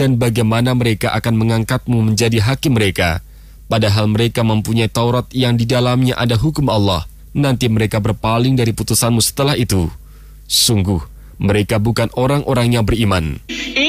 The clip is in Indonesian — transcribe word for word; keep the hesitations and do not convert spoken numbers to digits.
dan bagaimana mereka akan mengangkatmu menjadi hakim mereka, padahal mereka mempunyai Taurat yang di dalamnya ada hukum Allah. Nanti mereka berpaling dari putusanmu setelah itu. Sungguh, mereka bukan orang-orang yang beriman.